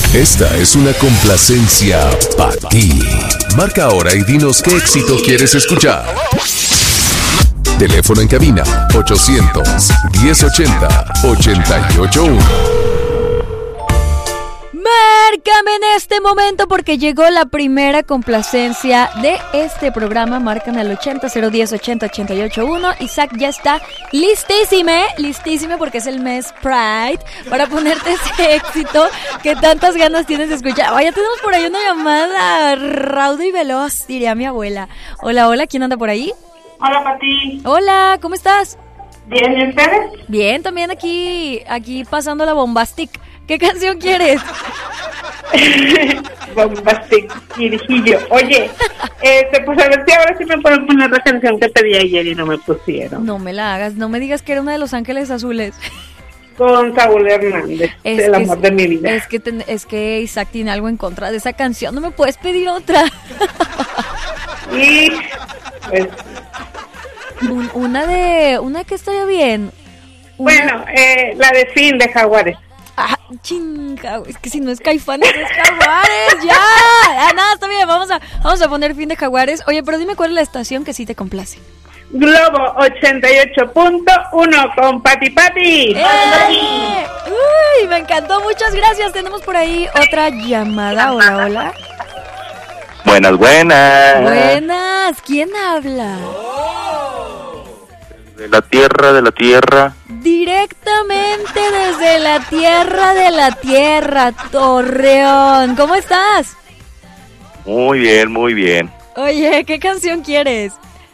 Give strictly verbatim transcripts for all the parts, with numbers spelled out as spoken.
Esta es una complacencia para ti. Marca ahora y dinos qué éxito quieres escuchar. Teléfono en cabina ochocientos, diez ochenta, ochenta y ocho uno. Márcame en este momento porque llegó la primera complacencia de este programa. Márcame al ochenta, cero diez, ochenta, ochenta y ocho uno. Isaac ya está listísime, listísime porque es el mes Pride para ponerte ese éxito que tantas ganas tienes de escuchar. Oh, ya tenemos por ahí una llamada rauda y veloz, diría mi abuela. Hola, hola, ¿quién anda por ahí? Hola, Pati. Hola, ¿cómo estás? Bien, ¿y ustedes? Bien, también aquí, aquí pasando la bombastic. ¿Qué canción quieres? Bombastic, Kirijillo. Oye, este, pues a ver si ahora sí me pueden poner la canción que pedí ayer y no me pusieron. No me la hagas, no me digas que era una de Los Ángeles Azules. Con Saúl Hernández, es el que, amor de mi vida. Es que, ten, es que Isaac tiene algo en contra de esa canción, no me puedes pedir otra. Y pues... Un, una de, una que estaría bien. Una... Bueno, eh, la de Fin de Jaguares. Ah, chinga, es que si no es Caifanes es Jaguares, ya. Ah, no, está bien, vamos a, vamos a poner Fin de Jaguares. Oye, pero dime cuál es la estación que sí te complace. Globo ochenta y ocho punto uno con Pati Pati. ¡Eh! Uy, me encantó, muchas gracias. Tenemos por ahí otra llamada. Hola, hola. Buenas, buenas. Buenas, ¿quién habla? De la tierra, de la tierra. Directamente desde la tierra de la tierra, Torreón. ¿Cómo estás? Muy bien, muy bien. Oye, ¿qué canción quieres?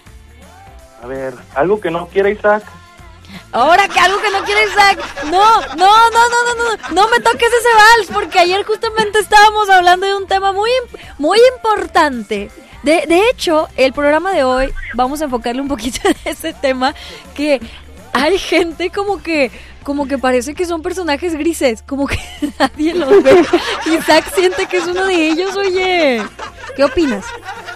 A ver, ¿algo que no quiera Isaac? Ahora que algo que no quiere Isaac. No, no, no, no, no, no, no me toques ese vals, porque ayer justamente estábamos hablando de un tema muy, muy importante. De, de hecho, el programa de hoy vamos a enfocarle un poquito en ese tema, que hay gente como que, como que parece que son personajes grises, como que nadie los ve. Isaac siente que es uno de ellos, oye. ¿Qué opinas?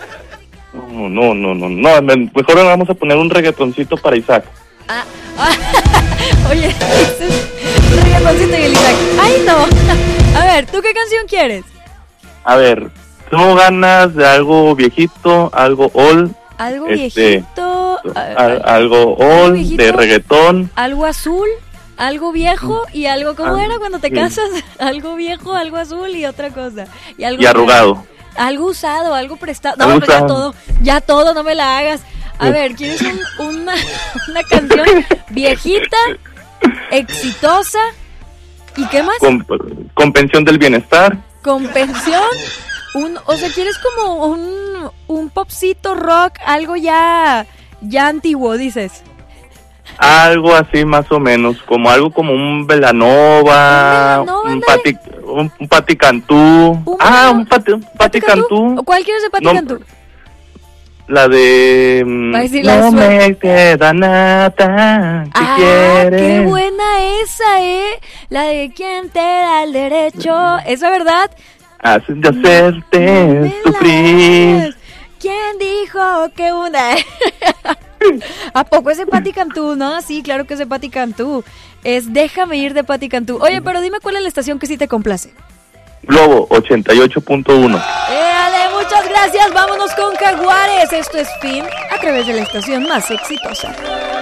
No, no, no, no, no, mejor vamos a poner un reggaetoncito para Isaac. Ah, ah, oye, dices un reggaetoncito y el Isaac. ¡Ay, no! A ver, ¿tú qué canción quieres? A ver, tengo ganas de algo viejito, algo old. Algo este, viejito. Al, algo old, viejito, de reggaetón. Algo azul, algo viejo y algo, ¿cómo ah, era cuando te sí. casas? Algo viejo, algo azul y otra cosa. Y, algo y arrugado. Blanco. Algo usado, algo prestado. No, no, ya todo, ya todo, no me la hagas. A ver, ¿quieres un, una, una canción viejita, exitosa? ¿Y qué más? Con, con pensión del bienestar. ¿Con pensión? Un, o sea, ¿quieres como un, un popcito rock, algo ya, ya antiguo, dices? Algo así más o menos, como algo como un Belanova, un, un, pati, un, un Pati Cantú. ¿Un ah, un Pati, un Pati Cantú. ¿Cuál quieres de Pati no, Cantú? La de... No me queda nada, ¿qué ah, quieres? ¡Qué buena esa, eh! La de ¿quién te da el derecho? ¿Esa verdad? Hacen de hacerte no sufrir. ¿Quién dijo que una...? ¿A poco es de Pati Cantú? No, sí, claro que es de Pati Cantú. Es Déjame ir de Pati Cantú. Oye, pero dime cuál es la estación que sí te complace. Globo ochenta y ocho punto uno. ¡Éale, muchas gracias! Vámonos con Jaguares. Esto es Fin a través de la estación más exitosa.